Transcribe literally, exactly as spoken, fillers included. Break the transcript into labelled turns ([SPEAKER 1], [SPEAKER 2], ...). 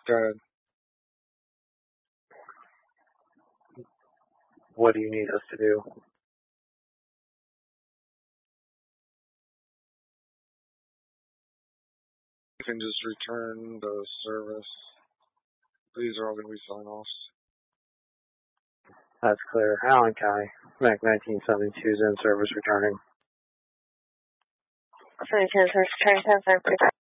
[SPEAKER 1] Good. What do you need us to do? You can just return the service. These are all going to be sign-offs. That's clear. Alan Kai, Mac nineteen seventy-two is in service returning.
[SPEAKER 2] seventy-two, service returning, ten five.